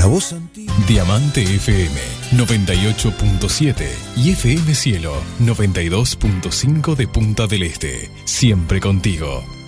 La voz antigua. Diamante FM 98.7 y FM Cielo 92.5 de Punta del Este. Siempre contigo.